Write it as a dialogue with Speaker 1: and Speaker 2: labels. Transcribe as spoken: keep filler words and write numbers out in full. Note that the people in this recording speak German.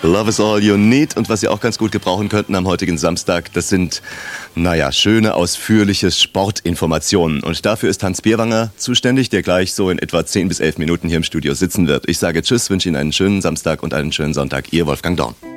Speaker 1: Love is all you need. Und was Sie auch ganz gut gebrauchen könnten am heutigen Samstag, das sind, naja, schöne, ausführliche Sportinformationen. Und dafür ist Hans Bierwanger zuständig, der gleich so in etwa zehn bis elf Minuten hier im Studio sitzen wird. Ich sage Tschüss, wünsche Ihnen einen schönen Samstag und einen schönen Sonntag. Ihr Wolfgang Dorn.